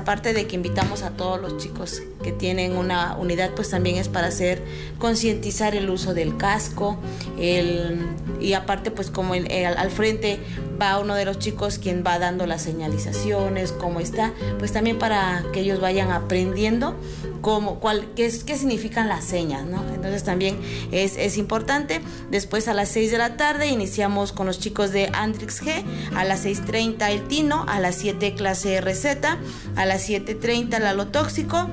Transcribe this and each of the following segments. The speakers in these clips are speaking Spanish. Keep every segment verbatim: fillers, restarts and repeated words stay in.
aparte de que invitamos a todos los chicos que tienen una unidad, pues también es para hacer concientizar el uso del casco, el, y aparte pues como el, el, al frente va uno de los chicos quien va dando las señalizaciones, cómo está, pues también para que ellos vayan aprendiendo cómo, cuál, qué, qué significan las señas, ¿no? Entonces también es, es importante. Después a las seis de la tarde iniciamos con los chicos de Andrix G, a las seis treinta el Tino, a las siete clase R Z, a las siete treinta Lalo Tóxico,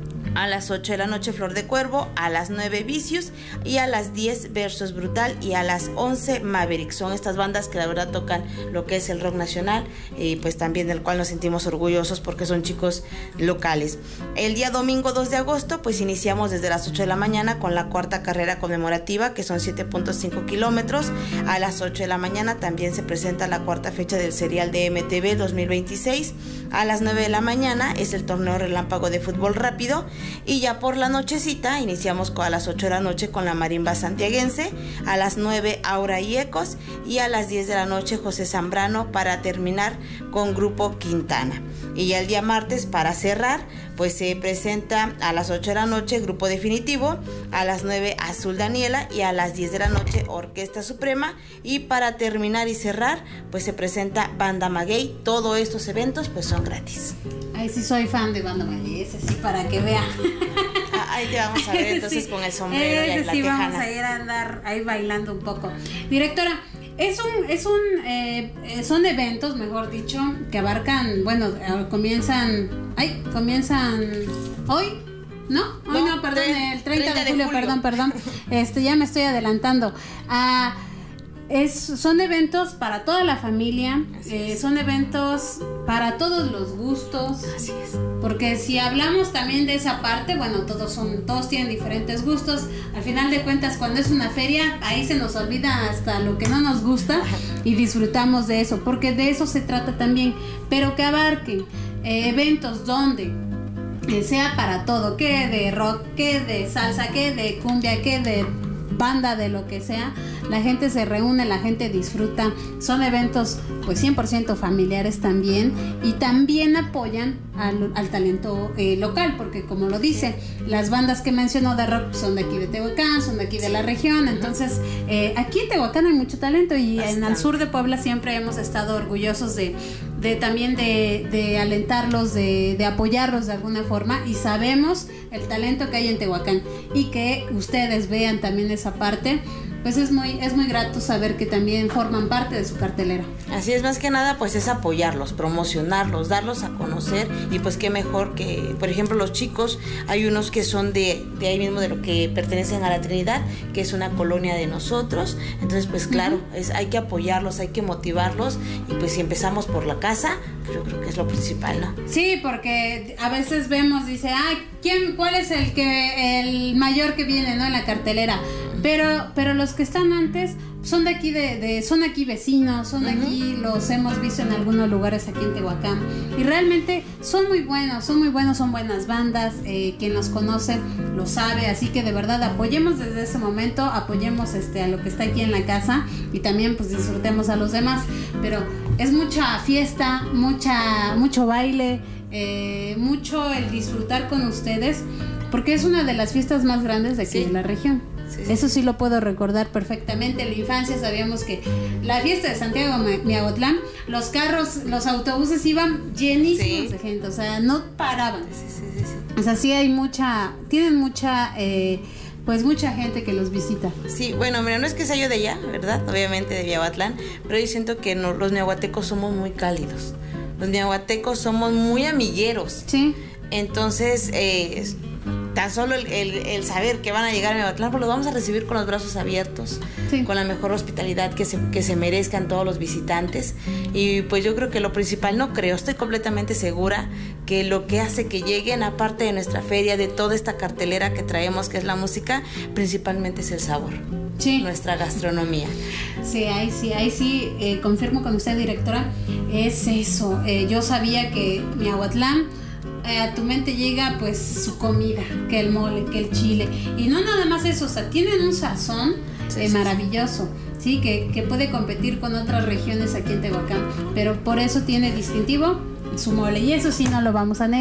a las ocho de la noche Flor de Cuervo, a las nueve Vicious y a las diez Versus Brutal y a las once Maverick. Son estas bandas que la verdad tocan lo que es el rock nacional y pues también del cual nos sentimos orgullosos porque son chicos locales. El día domingo dos de agosto pues iniciamos desde las ocho de la mañana con la cuarta carrera conmemorativa, que son siete punto cinco kilómetros. A las ocho de la mañana también se presenta la cuarta fecha del serial de M T V dos mil veintiséis. A las nueve de la mañana es el torneo relámpago de fútbol rápido. Y ya por la nochecita iniciamos a las ocho de la noche con la marimba santiaguense, a las nueve Aura y Ecos y a las diez de la noche José Zambrano, para terminar con Grupo Quintana. Y ya el día martes, para cerrar, pues se presenta a las ocho de la noche Grupo Definitivo, a las nueve Azul Daniela y a las diez de la noche Orquesta Suprema, y para terminar y cerrar pues se presenta Banda Maguey. Todos estos eventos pues son gratis. Ay, sí soy fan de Banda Maguey, ese sí, para que vean. Ah, ahí te vamos a ver entonces sí, con el sombrero ese y la sí tejana. Vamos a ir a andar ahí bailando un poco. Directora, es un, es un, eh, son eventos, mejor dicho, que abarcan, bueno, comienzan, ay, comienzan hoy, ¿no? Hoy no, no perdón, el treinta de julio, perdón, perdón, este, ya me estoy adelantando. Ah, Es, son eventos para toda la familia, eh, son eventos para todos los gustos. Así es. Porque si hablamos también de esa parte, bueno, todos son, todos tienen diferentes gustos. Al final de cuentas, cuando es una feria, ahí se nos olvida hasta lo que no nos gusta y disfrutamos de eso, porque de eso se trata también. Pero que abarquen eh, eventos donde eh, sea para todo, que de rock, que de salsa, que de cumbia, que de banda, de lo que sea, la gente se reúne, la gente disfruta. Son eventos pues cien por ciento familiares también, y también apoyan al, al talento eh, local, porque como lo dice, las bandas que mencionó de rock son de aquí de Tehuacán, son de aquí de la región. Entonces eh, aquí en Tehuacán hay mucho talento, y bastante. En el sur de Puebla siempre hemos estado orgullosos de, de también de, de alentarlos, de, de apoyarlos de alguna forma, y sabemos el talento que hay en Tehuacán, y que ustedes vean también esa parte, pues es muy, es muy grato saber que también forman parte de su cartelera. Así es, más que nada pues es apoyarlos, promocionarlos, darlos a conocer, y pues qué mejor que, por ejemplo, los chicos, hay unos que son de, de ahí mismo, de lo que pertenecen a la Trinidad, que es una colonia de nosotros. Entonces pues claro, uh-huh. es, hay que apoyarlos, hay que motivarlos, y pues si empezamos por la casa, pues yo creo que es lo principal, ¿no? Sí, porque a veces vemos, dice, ay, ¿quién, cuál es el que el mayor que viene, ¿no?, en la cartelera? Pero, pero los que están antes son de aquí, de, de son aquí vecinos, son de uh-huh. aquí, los hemos visto en algunos lugares aquí en Tehuacán, y realmente son muy buenos, son muy buenos, son buenas bandas, eh, quien los conoce lo sabe, así que de verdad apoyemos desde ese momento, apoyemos este a lo que está aquí en la casa, y también pues disfrutemos a los demás. Pero es mucha fiesta, mucha, mucho baile, eh, mucho el disfrutar con ustedes, porque es una de las fiestas más grandes de aquí sí. de la región. Sí, sí. Eso sí lo puedo recordar perfectamente. En la infancia sabíamos que la fiesta de Santiago Miahuatlán, los carros, los autobuses iban llenísimos sí. de gente, o sea, no paraban. Sí, sí, sí, sí. O sea, sí hay mucha, tienen mucha, eh, pues mucha gente que los visita. Sí, bueno, mira, no es que sea yo de allá, ¿verdad? Obviamente de Miahuatlán, pero yo siento que no, los miahuatecos somos muy cálidos. Los miahuatecos somos muy amigueros. Sí. Entonces, eh, tan solo el, el, el saber que van a llegar a Miahuatlán, pues los vamos a recibir con los brazos abiertos, sí. con la mejor hospitalidad que se, que se merezcan todos los visitantes. Y pues yo creo que lo principal, no creo, estoy completamente segura que lo que hace que lleguen, aparte de nuestra feria, de toda esta cartelera que traemos, que es la música, principalmente es el sabor. Sí. Nuestra gastronomía. Sí, ahí sí, ahí sí, eh, confirmo con usted, directora, es eso. Eh, yo sabía que Miahuatlán, Eh, a tu mente llega pues su comida, que el mole, que el chile, y no nada más eso, o sea, tienen un sazón sí, eh, sí, maravilloso, sí, que, que puede competir con otras regiones aquí en Tehuacán, pero por eso tiene distintivo su mole, y eso sí no lo vamos a negar.